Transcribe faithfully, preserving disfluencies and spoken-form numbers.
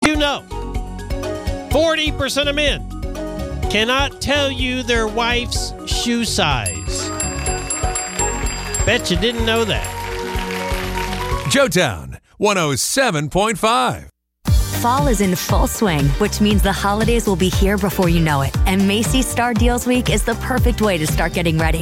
you know forty percent of men cannot tell you their wife's shoe size? Bet you didn't know that. Joetown one oh seven point five. Fall is in full swing, which means the holidays will be here before you know it. And Macy's Star Deals Week is the perfect way to start getting ready.